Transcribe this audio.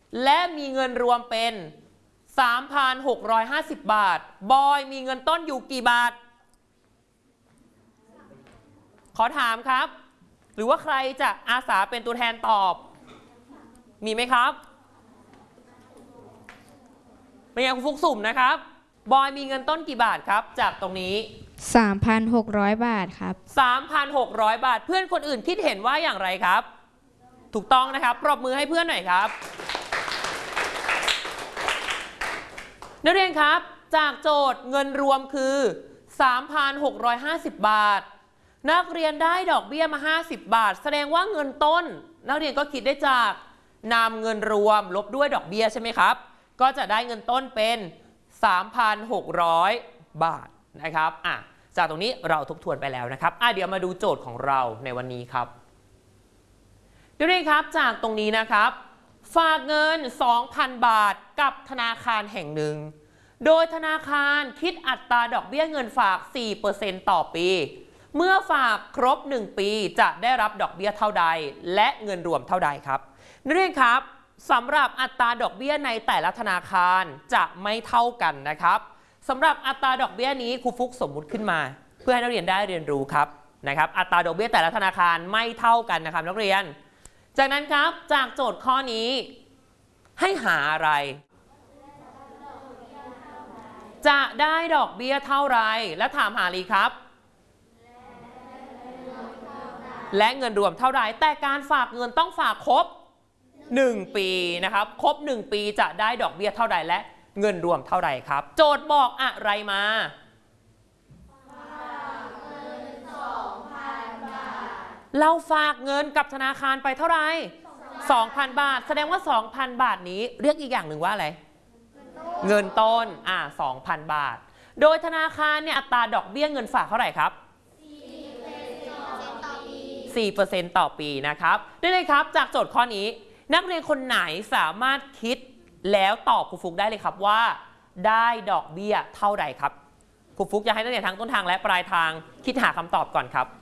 และมีเงินรวมเป็น 3,650 บาทบอยมีเงินต้นอยู่กี่บาทขอถามครับหรือว่าใครจะอาสาเป็นตัวแทนตอบมีไหมครับเป็นยังฟุกสุ่มนะครับบอยมีเงินต้นกี่บาทครับจากตรงนี้ 3,600 บาทครับ 3,600 บาทเพื่อนคนอื่นคิดเห็นว่าอย่างไรครับถูกต้องนะครับปรบมือให้เพื่อนหน่อยครับนักเรียนครับจากโจทย์เงินรวมคือ 3,650 บาทนักเรียนได้ดอกเบี้ยมา50 บาทแสดงว่าเงินต้นนักเรียนก็คิดได้จากนำเงินรวมลบด้วยดอกเบี้ยใช่ไหมครับก็จะได้เงินต้นเป็น 3,600 บาทนะครับจากตรงนี้เราทบทวนไปแล้วนะครับเดี๋ยวมาดูโจทย์ของเราในวันนี้ครับนักเรียนครับจากตรงนี้นะครับฝากเงิน 2,000 บาทกับธนาคารแห่งหนึ่งโดยธนาคารคิดอัตราดอกเบี้ยเงินฝาก 4% ต่อปีเมื่อฝากครบ1ปีจะได้รับดอกเบี้ยเท่าใดและเงินรวมเท่าใดครับนักเรียนครับสำหรับอัตราดอกเบี้ยในแต่ละธนาคารจะไม่เท่ากันนะครับสำหรับอัตราดอกเบี้ยนี้ครูฟุกสมมุติขึ้นมาเพื่อให้นักเรียนได้เรียนรู้ครับอัตราดอกเบี้ยแต่ละธนาคารไม่เท่ากันนะครับนักเรียนจากนั้นครับจากโจทย์ข้อนี้ให้หาอะไรจะได้ดอกเบี้ยเท่าไรและถามหาลีครับและเงินรวมเท่าไรแต่การฝากเงินต้องฝากครบ1ปีนะครับครบ1ปีจะได้ดอกเบี้ยเท่าใดและเงินรวมเท่าไรครับโจทย์บอกอะไรมาเราฝากเงินกับธนาคารไปเท่าไหร่ 2,000 บาทแสดงว่า 2,000 บาทนี้เรียกอีกอย่างหนึ่งว่าอะไรเงินต้น2,000 บาทโดยธนาคารเนี่ยอัตราดอกเบี้ยเงินฝากเท่าไหร่ครับ 4% ต่อปีนะครับได้เลยครับจากโจทย์ข้อนี้นักเรียนคนไหนสามารถคิดแล้วตอบครูฟุกได้เลยครับว่าได้ดอกเบี้ยเท่าใดครับครูฟุกจะให้นักเรียนทั้งต้นทางและปลายทางคิดหาคำตอบก่อนครับ